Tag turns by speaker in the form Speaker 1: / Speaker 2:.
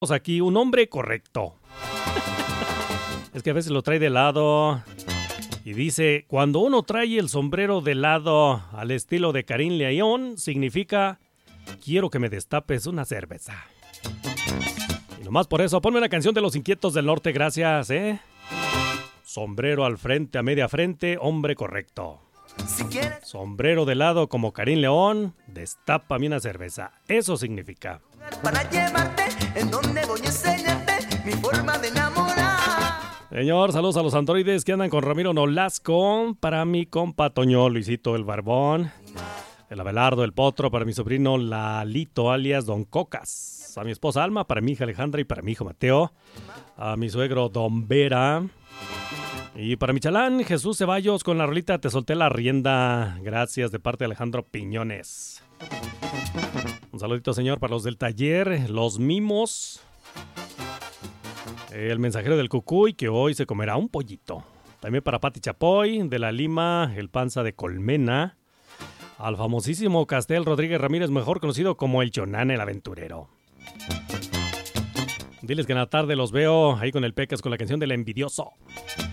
Speaker 1: Aquí un hombre correcto. Es que a veces lo trae de lado y dice, cuando uno trae el sombrero de lado al estilo de Karim León, significa, quiero que me destapes una cerveza. Y nomás por eso, ponme una canción de Los Inquietos del Norte, gracias, Sombrero al frente, a media frente, hombre correcto. Si quieres. Sombrero de lado como Karim León, destápame una cerveza. Eso significa. Para llevarte en donde voy a enseñarte mi forma de enamorar. Señor, saludos a los androides que andan con Ramiro Nolasco. Para mi compa Toño, Luisito el Barbón. El Abelardo, el Potro. Para mi sobrino Lalito, alias Don Cocas. A mi esposa Alma, para mi hija Alejandra y para mi hijo Mateo. A mi suegro Don Vera. Y para mi chalán, Jesús Ceballos, con la rolita Te solté la rienda. Gracias, de parte de Alejandro Piñones. Un saludito, señor, para los del taller, los mimos. El mensajero del Cucuy, que hoy se comerá un pollito. También para Pati Chapoy, de la Lima, el panza de colmena. Al famosísimo Castel Rodríguez Ramírez, mejor conocido como el Chonán el aventurero. Diles que en la tarde los veo ahí con el Pecas con la canción del envidioso.